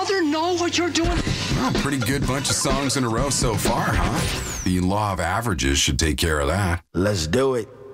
mother know what you're doing? Well, pretty good bunch of songs in a row so far, huh? The law of averages should take care of that. Let's do it.